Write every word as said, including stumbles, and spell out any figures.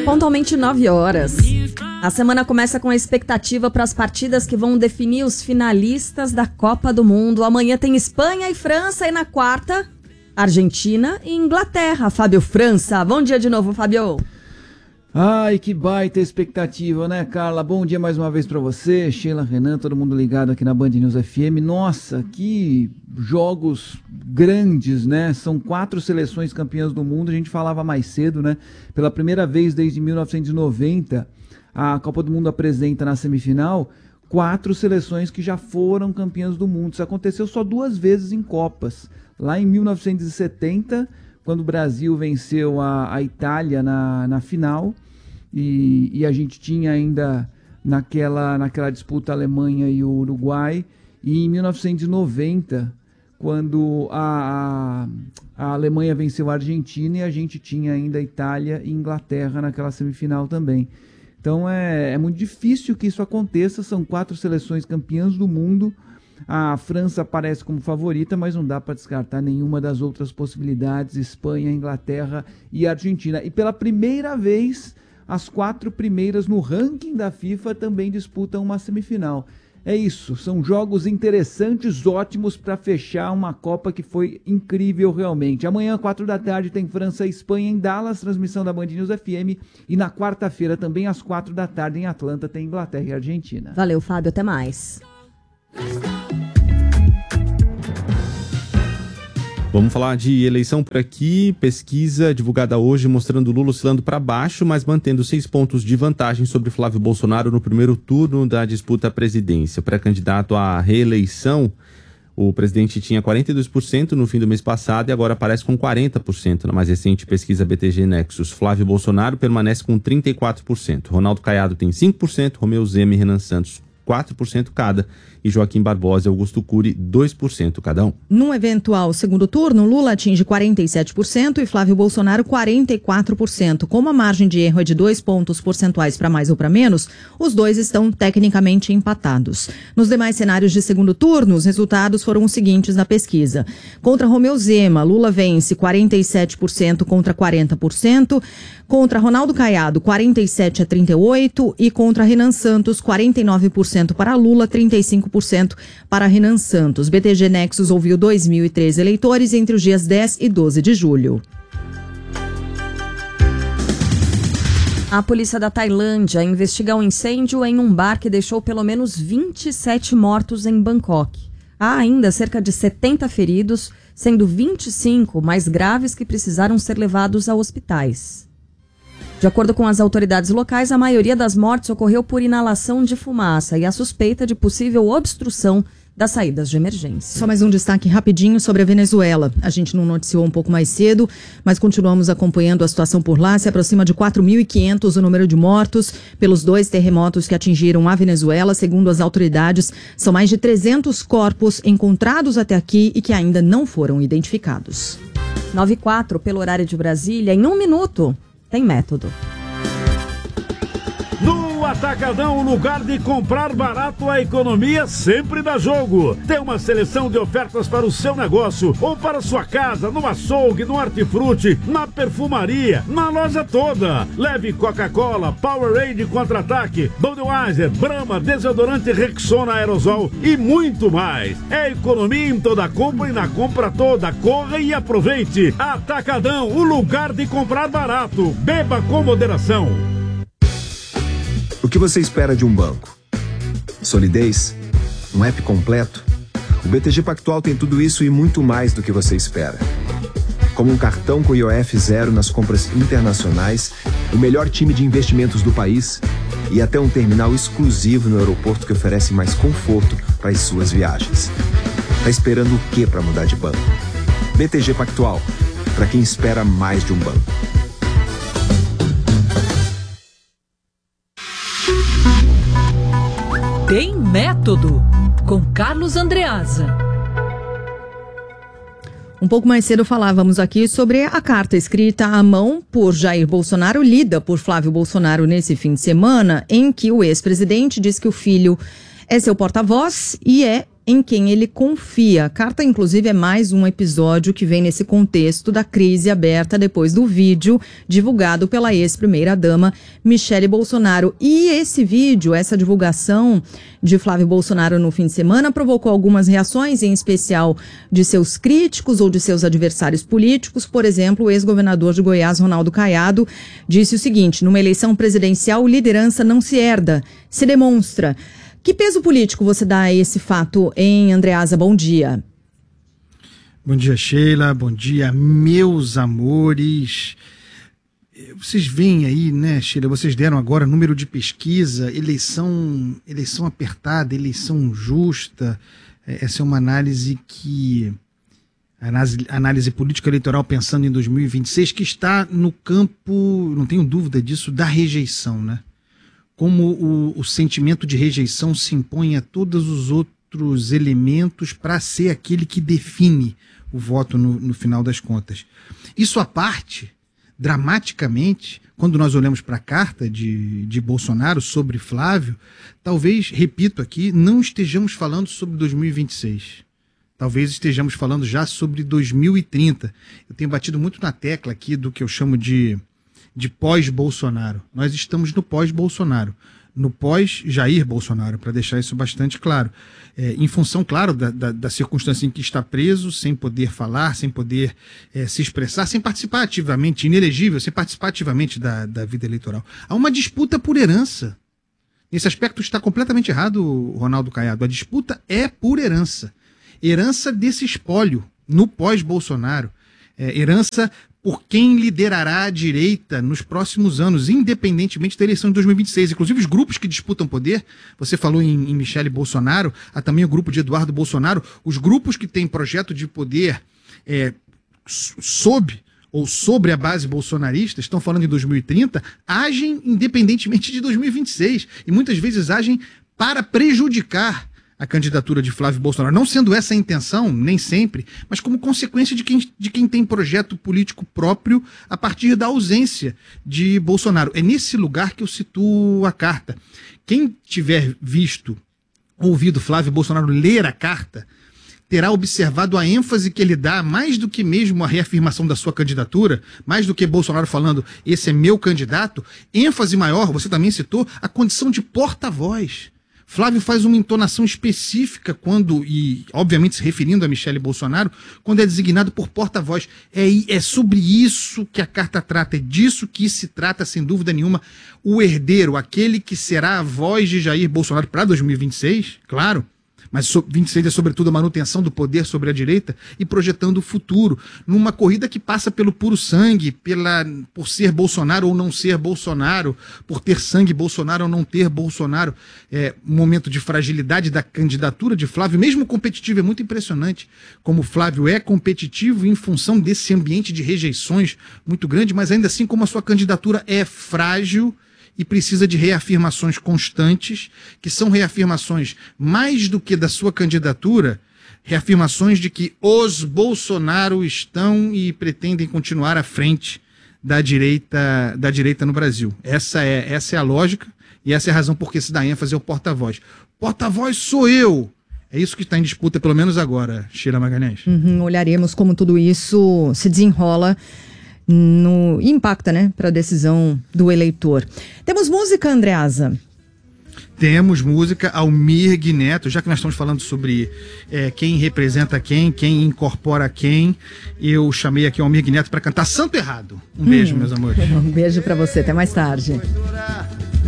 Pontualmente nove horas. A semana começa com a expectativa para as partidas que vão definir os finalistas da Copa do Mundo. Amanhã tem Espanha e França e na quarta, Argentina e Inglaterra. Fábio França, bom dia de novo, Fábio. Ai, que baita expectativa, né, Carla? Bom dia mais uma vez pra você, Sheila, Renan, todo mundo ligado aqui na Band News F M. Nossa, que jogos grandes, né? São quatro seleções campeãs do mundo, a gente falava mais cedo, né? Pela primeira vez desde mil novecentos e noventa, a Copa do Mundo apresenta na semifinal quatro seleções que já foram campeãs do mundo. Isso aconteceu só duas vezes em Copas. Lá em mil novecentos e setenta, quando o Brasil venceu a, a Itália na, na final, E, e a gente tinha ainda naquela, naquela disputa a Alemanha e o Uruguai. E em mil novecentos e noventa, quando a, a, a Alemanha venceu a Argentina, e a gente tinha ainda a Itália e Inglaterra naquela semifinal também. Então é, é muito difícil que isso aconteça, são quatro seleções campeãs do mundo. A França aparece como favorita, mas não dá para descartar nenhuma das outras possibilidades, Espanha, Inglaterra e Argentina. E pela primeira vez, as quatro primeiras no ranking da FIFA também disputam uma semifinal. É isso, são jogos interessantes, ótimos para fechar uma Copa que foi incrível realmente. Amanhã, quatro da tarde, tem França e Espanha em Dallas, transmissão da Band News F M. E na quarta-feira, também às quatro da tarde, em Atlanta, tem Inglaterra e Argentina. Valeu, Fábio, até mais. Vamos falar de eleição por aqui. Pesquisa divulgada hoje mostrando Lula oscilando para baixo, mas mantendo seis pontos de vantagem sobre Flávio Bolsonaro no primeiro turno da disputa à presidência. Pré-candidato à reeleição, o presidente tinha quarenta e dois por cento no fim do mês passado e agora aparece com quarenta por cento na mais recente pesquisa B T G Nexus. Flávio Bolsonaro permanece com trinta e quatro por cento. Ronaldo Caiado tem cinco por cento, Romeu Zema e Renan Santos quatro por cento cada, e Joaquim Barbosa e Augusto Cury dois por cento cada um. Num eventual segundo turno, Lula atinge quarenta e sete por cento e Flávio Bolsonaro quarenta e quatro por cento. Como a margem de erro é de dois pontos percentuais para mais ou para menos, os dois estão tecnicamente empatados. Nos demais cenários de segundo turno, os resultados foram os seguintes na pesquisa. Contra Romeu Zema, Lula vence quarenta e sete por cento contra quarenta por cento. Contra Ronaldo Caiado, quarenta e sete a trinta e oito e contra Renan Santos, quarenta e nove por cento para Lula, trinta e cinco por cento para Renan Santos. B T G Nexus ouviu dois mil e treze eleitores entre os dias dez e doze de julho. A polícia da Tailândia investiga um incêndio em um bar que deixou pelo menos vinte e sete mortos em Bangkok. Há ainda cerca de setenta feridos, sendo vinte e cinco mais graves que precisaram ser levados a hospitais. De acordo com as autoridades locais, a maioria das mortes ocorreu por inalação de fumaça e a suspeita de possível obstrução das saídas de emergência. Só mais um destaque rapidinho sobre a Venezuela. A gente não noticiou um pouco mais cedo, mas continuamos acompanhando a situação por lá. Se aproxima de quatro mil e quinhentos o número de mortos pelos dois terremotos que atingiram a Venezuela. Segundo as autoridades, são mais de trezentos corpos encontrados até aqui e que ainda não foram identificados. nove e quatro pelo horário de Brasília, em um minuto. Tem método. No Atacadão, o lugar de comprar barato, a economia sempre dá jogo. Tem uma seleção de ofertas para o seu negócio ou para sua casa, no açougue, no hortifruti, na perfumaria, na loja toda. Leve Coca-Cola, Powerade Contra-Ataque, Budweiser, Brahma, desodorante Rexona Aerosol e muito mais. É economia em toda compra e na compra toda. Corra e aproveite. Atacadão, o lugar de comprar barato. Beba com moderação. O que você espera de um banco? Solidez? Um app completo? O B T G Pactual tem tudo isso e muito mais do que você espera. Como um cartão com I O F zero nas compras internacionais, o melhor time de investimentos do país e até um terminal exclusivo no aeroporto que oferece mais conforto para as suas viagens. Tá esperando o que para mudar de banco? B T G Pactual, para quem espera mais de um banco. Tem Método, com Carlos Andreasa. Um pouco mais cedo falávamos aqui sobre a carta escrita à mão por Jair Bolsonaro, lida por Flávio Bolsonaro nesse fim de semana, em que o ex-presidente diz que o filho é seu porta-voz e é em quem ele confia. A carta, inclusive, é mais um episódio que vem nesse contexto da crise aberta depois do vídeo divulgado pela ex-primeira-dama Michele Bolsonaro. E esse vídeo, essa divulgação de Flávio Bolsonaro no fim de semana, provocou algumas reações, em especial de seus críticos ou de seus adversários políticos. Por exemplo, o ex-governador de Goiás, Ronaldo Caiado, disse o seguinte: numa eleição presidencial, liderança não se herda, se demonstra. Que peso político você dá a esse fato, hein, Andreasa? Bom dia. Bom dia, Sheila. Bom dia, meus amores. Vocês veem aí, né, Sheila? Vocês deram agora número de pesquisa, eleição, eleição apertada, eleição justa. Essa é uma análise que... Análise, análise política eleitoral pensando em dois mil e vinte e seis, que está no campo, não tenho dúvida disso, da rejeição, né? Como o, o sentimento de rejeição se impõe a todos os outros elementos para ser aquele que define o voto no, no final das contas. Isso à parte, dramaticamente, quando nós olhamos para a carta de, de Bolsonaro sobre Flávio, talvez, repito aqui, não estejamos falando sobre dois mil e vinte e seis. Talvez estejamos falando já sobre dois mil e trinta. Eu tenho batido muito na tecla aqui do que eu chamo de... de pós-Bolsonaro. Nós estamos no pós-Bolsonaro, no pós-Jair Bolsonaro, para deixar isso bastante claro. É, em função, claro, da, da, da circunstância em que está preso, sem poder falar, sem poder é, se expressar, sem participar ativamente, inelegível, sem participar ativamente da, da vida eleitoral. Há uma disputa por herança. Nesse aspecto está completamente errado, Ronaldo Caiado. A disputa é por herança. Herança desse espólio, no pós-Bolsonaro. É, herança por quem liderará a direita nos próximos anos, independentemente da eleição de dois mil e vinte e seis. Inclusive os grupos que disputam poder, você falou em, em Michele Bolsonaro, há também o grupo de Eduardo Bolsonaro, os grupos que têm projeto de poder é, sob ou sobre a base bolsonarista, estão falando em dois mil e trinta, agem independentemente de dois mil e vinte e seis e muitas vezes agem para prejudicar a candidatura de Flávio Bolsonaro, não sendo essa a intenção, nem sempre, mas como consequência de quem, de quem tem projeto político próprio a partir da ausência de Bolsonaro. É nesse lugar que eu situo a carta. Quem tiver visto, ouvido Flávio Bolsonaro ler a carta, terá observado a ênfase que ele dá, mais do que mesmo a reafirmação da sua candidatura, mais do que Bolsonaro falando, esse é meu candidato, ênfase maior, você também citou, a condição de porta-voz. Flávio faz uma entonação específica quando, e obviamente se referindo a Michele Bolsonaro, quando é designado por porta-voz. É, é sobre isso que a carta trata, é disso que se trata, sem dúvida nenhuma, o herdeiro, aquele que será a voz de Jair Bolsonaro para dois mil e vinte e seis, claro, mas vinte e seis é sobretudo a manutenção do poder sobre a direita e projetando o futuro, numa corrida que passa pelo puro sangue, pela, por ser Bolsonaro ou não ser Bolsonaro, por ter sangue Bolsonaro ou não ter Bolsonaro. É, um momento de fragilidade da candidatura de Flávio, mesmo competitivo, é muito impressionante como Flávio é competitivo em função desse ambiente de rejeições muito grande, mas ainda assim como a sua candidatura é frágil e precisa de reafirmações constantes, que são reafirmações mais do que da sua candidatura, reafirmações de que os Bolsonaro estão e pretendem continuar à frente da direita, da direita no Brasil. Essa é, essa é a lógica e essa é a razão por que se dá ênfase ao porta-voz. Porta-voz sou eu! É isso que está em disputa, pelo menos agora, Sheila Magalhães. Uhum, olharemos como tudo isso se desenrola no impacta, né, para a decisão do eleitor. Temos música, Andreasa? Temos música. Almir Neto, já que nós estamos falando sobre é, quem representa quem, quem incorpora quem, eu chamei aqui o Almir Neto para cantar Santo Errado. Um beijo, hum. meus amores. Um beijo para você, até mais tarde.